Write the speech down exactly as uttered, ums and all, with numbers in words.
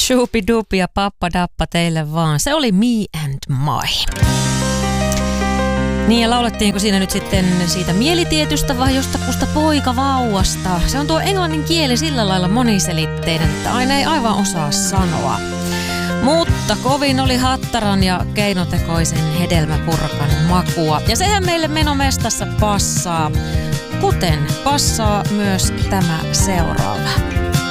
Shuupi-dupi ja pappa-dappa teille vaan. Se oli Me and My. Niin ja laulettiinko siinä nyt sitten siitä mielitietystä vai jostakusta poikavauvasta? Se on tuo englannin kieli sillä lailla moniselitteinen, että aina ei aivan osaa sanoa. Mutta kovin oli hattaran ja keinotekoisen hedelmäpurkan makua. Ja sehän meille menomestassa passaa, kuten passaa myös tämä seuraava.